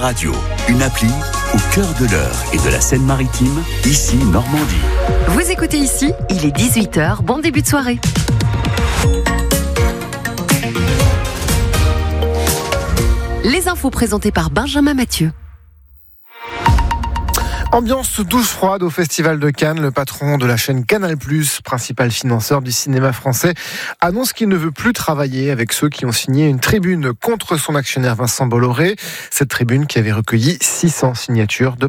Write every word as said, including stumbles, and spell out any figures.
Radio, une appli au cœur de l'Eure et de la Seine-Maritime, ici Normandie. Vous écoutez ici, il est dix-huit heures, bon début de soirée. Les infos présentées par Benjamin Mathieu. Ambiance douche froide au Festival de Cannes. Le patron de la chaîne Canal+, principal financeur du cinéma français, annonce qu'il ne veut plus travailler avec ceux qui ont signé une tribune contre son actionnaire Vincent Bolloré. Cette tribune qui avait recueilli six cents signatures de